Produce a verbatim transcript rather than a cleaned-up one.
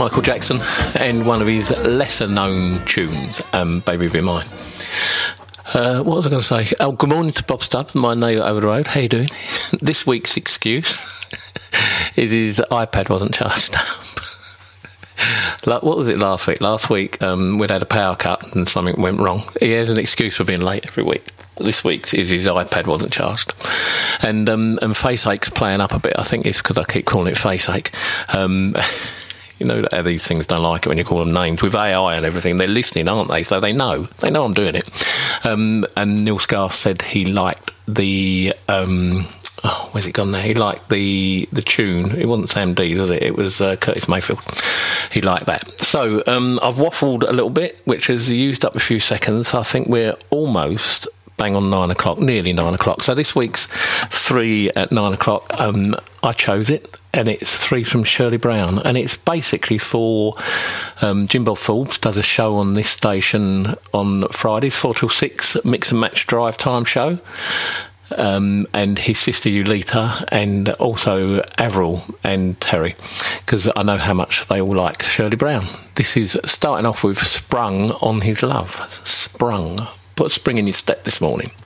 Michael Jackson, and one of his lesser-known tunes, um, Baby Be Mine. Uh, what was I going to say? Oh, good morning to Bob Stubbs, my neighbour over the road. How you doing? This week's excuse is his iPad wasn't charged up. Like, what was it last week? Last week um, we'd had a power cut and something went wrong. He has an excuse for being late every week. This week's is his iPad wasn't charged. And um, and Faceache's playing up a bit. I think it's because I keep calling it Faceache. Um, you know how these things don't like it when you call them names. With A I and everything, they're listening, aren't they? So they know. They know I'm doing it. Um, and Neil Scarf said he liked the... Um, oh, where's it gone now? He liked the the tune. It wasn't Sam Dees, was it? It was uh, Curtis Mayfield. He liked that. So um, I've waffled a little bit, which has used up a few seconds. I think we're almost bang on nine o'clock, nearly nine o'clock. So this week's three at nine o'clock, um, I chose it, and it's three from Shirley Brown, and it's basically for um, Jim Bob Forbes does a show on this station on Fridays, four till six, mix and match drive time show. Um, and his sister Ulita, and also Avril and Terry, because I know how much they all like Shirley Brown. This is starting off with Sprung on His Love. Sprung. Put a spring in your step this morning.